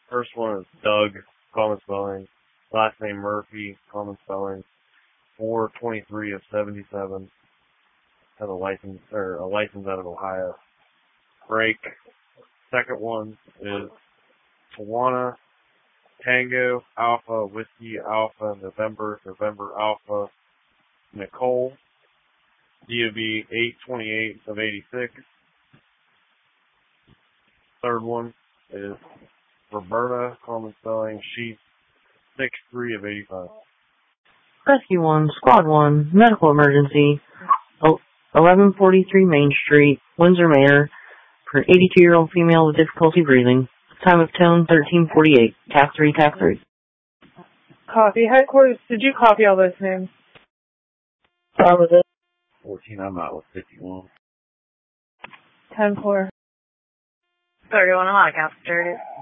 First one is Doug, common spelling. Last name Murphy, common spelling. 423 of 77. Has a license out of Ohio. Break. Second one is Tawana, Tango, Alpha, Whiskey, Alpha, November, Alpha, Nicole. DOB 828 of 86. Third one is Roberta, common spelling, Sheep, 63 of 85. Rescue 1, Squad 1, medical emergency, 1143 Main Street, Windsor Manor, for an 82-year-old female with difficulty breathing. Time of tone 1348. TAC 3, TAC 3. Copy. Headquarters, did you copy all those names? 14, I'm out with 51. 10-4. 31 on account, started.